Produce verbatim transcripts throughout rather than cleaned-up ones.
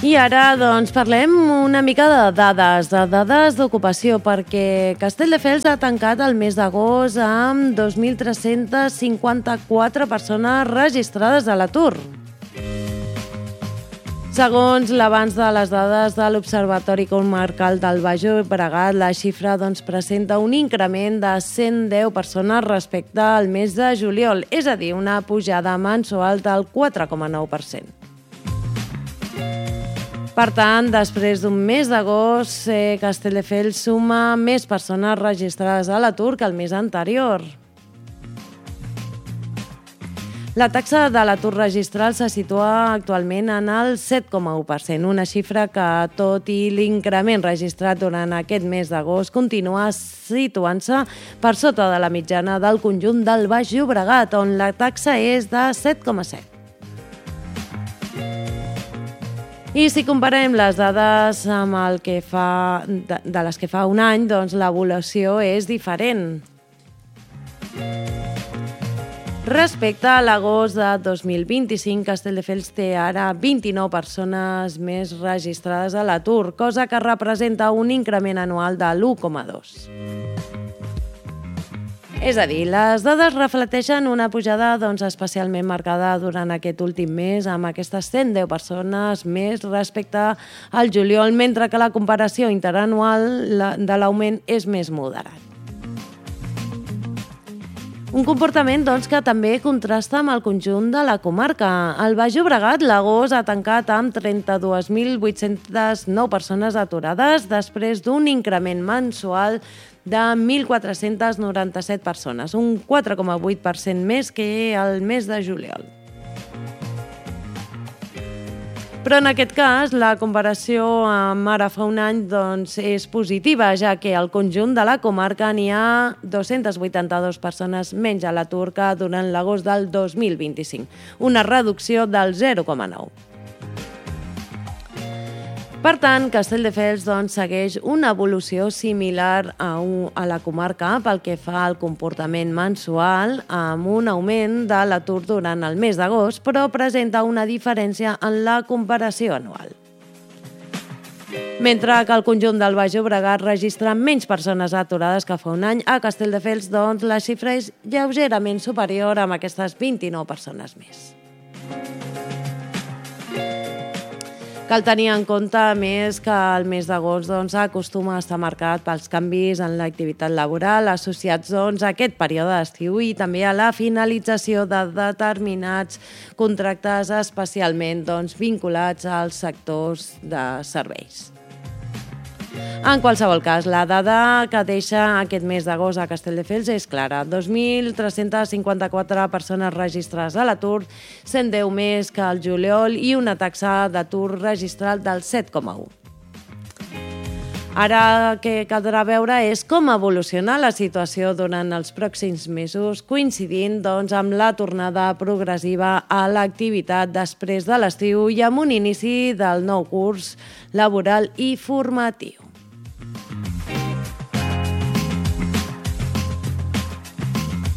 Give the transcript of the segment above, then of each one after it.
I ara doncs, parlem una mica de dades, de dades d'ocupació, perquè Castelldefels ha tancat el mes d'agost amb dos mil tres-cents cinquanta-quatre persones registrades a l'atur. Segons l'avanç de les dades de l'Observatori Comarcal del Baix Llobregat, la xifra doncs, presenta un increment de cent deu persones respecte al mes de juliol, és a dir, una pujada mensual del quatre coma nou per cent. Per tant, després d'un mes d'agost, eh, Castelldefels suma més persones registrades a l'atur que el mes anterior. La taxa de l'atur registral se situa actualment en el set coma u per cent, una xifra que, tot i l'increment registrat durant aquest mes d'agost, continua situant-se per sota de la mitjana del conjunt del Baix Llobregat, on la taxa és de set coma set. I si comparem les dades amb el que fa, de, de les que fa un any, doncs l'evolució és diferent. Respecte a l'agost de dos mil vint-i-cinc, Castelldefels té ara vint-i-nou persones més registrades a l'atur, cosa que representa un increment anual de l'u coma dos. És a dir, les dades reflecteixen una pujada doncs, especialment marcada durant aquest últim mes, amb aquestes cent deu persones més respecte al juliol, mentre que la comparació interanual de l'augment és més moderat. Un comportament doncs, que també contrasta amb el conjunt de la comarca. Al Baix Llobregat, l'agost ha tancat amb trenta-dues mil vuit-cents nou persones aturades després d'un increment mensual de mil quatre-cents noranta-set persones, un quatre coma vuit per cent més que el mes de juliol. Però en aquest cas, la comparació amb ara fa un any doncs, és positiva, ja que al conjunt de la comarca n'hi ha dos-centes vuitanta-dues persones menys a l'atur que durant l'agost del dos mil vint-i-cinc, una reducció del zero coma nou. Per tant, Castelldefels doncs, segueix una evolució similar a, un, a la comarca pel que fa al comportament mensual, amb un augment de l'atur durant el mes d'agost, però presenta una diferència en la comparació anual. Mentre que el conjunt del Baix Llobregat registra menys persones aturades que fa un any, a Castelldefels doncs, la xifra és lleugerament superior amb aquestes vint-i-nou persones més. Cal tenir en compte, a més, que el mes d'agost doncs, acostuma a estar marcat pels canvis en l'activitat laboral associats doncs, a aquest període d'estiu i també a la finalització de determinats contractes especialment doncs, vinculats als sectors de serveis. En qualsevol cas, la dada que deixa aquest mes d'agost a Castelldefels és clara. dos mil tres-cents cinquanta-quatre persones registrades a l'atur, cent deu més que el juliol i una taxa d'atur registral del set coma u. Ara el que caldrà veure és com evoluciona la situació durant els pròxims mesos, coincidint doncs, amb la tornada progressiva a l'activitat després de l'estiu i amb un inici del nou curs laboral i formatiu.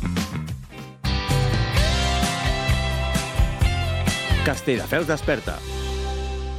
Castelldefels desperta.